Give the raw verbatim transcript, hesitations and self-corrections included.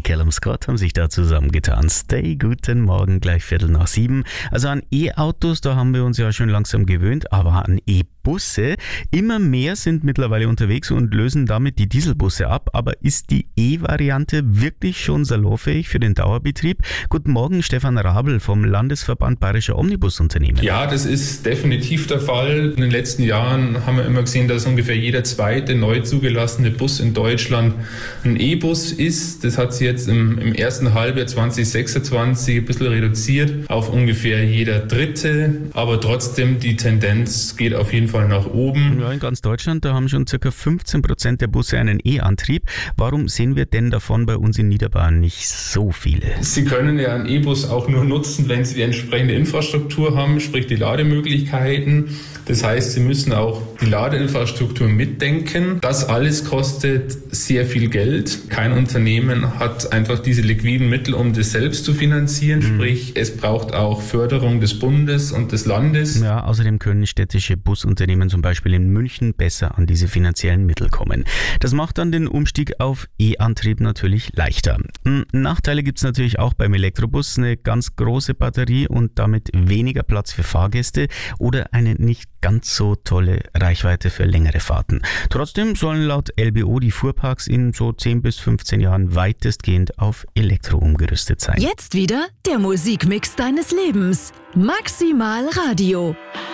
Callum Scott haben sich da zusammengetan. Stay, guten Morgen, gleich Viertel nach sieben. Also an E-Autos, da haben wir uns ja schon langsam gewöhnt, aber an E-Busse, immer mehr sind mittlerweile unterwegs und lösen damit die Dieselbusse ab. Aber ist die E-Variante wirklich schon salonfähig für den Dauerbetrieb? Guten Morgen, Stefan Rabel vom Landesverband Bayerischer Omnibusunternehmen. Ja, das ist definitiv der Fall. In den letzten Jahren haben wir immer gesehen, dass ungefähr jeder zweite neu zugelassene Bus in Deutschland ein E-Bus ist. Das hat sich jetzt im, im ersten Halbjahr zwanzig sechsundzwanzig ein bisschen reduziert auf ungefähr jeder dritte. Aber trotzdem, die Tendenz geht auf jeden Fall nach oben. Ja, in ganz Deutschland, da haben schon ca. fünfzehn Prozent der Busse einen E-Antrieb. Warum sehen wir denn davon bei uns in Niederbayern nicht so viele? Sie können ja einen E-Bus auch nur nutzen, wenn Sie die entsprechende Infrastruktur haben, sprich die Lademöglichkeiten. Das heißt, Sie müssen auch die Ladeinfrastruktur mitdenken. Das alles kostet sehr viel Geld. Kein Unternehmen hat einfach diese liquiden Mittel, um das selbst zu finanzieren. Mhm. Sprich, es braucht auch Förderung des Bundes und des Landes. Ja, außerdem können städtische Busunternehmen zum Beispiel in München besser an diese finanziellen Mittel kommen. Das macht dann den Umstieg auf E-Antrieb natürlich leichter. Nachteile gibt es natürlich auch beim Elektrobus. Eine ganz große Batterie und damit weniger Platz für Fahrgäste oder eine nicht ganz so tolle Reichweite für längere Fahrten. Trotzdem sollen laut L B O die Fuhrparks in so zehn bis fünfzehn Jahren weitestgehend auf Elektro umgerüstet sein. Jetzt wieder der Musikmix deines Lebens. Maximal Radio.